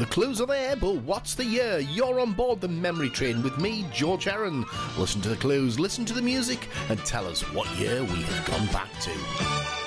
The clues are there, but what's the year? You're on board the memory train with me, George Aaron. Listen to the clues, listen to the music, and tell us what year we have gone back to.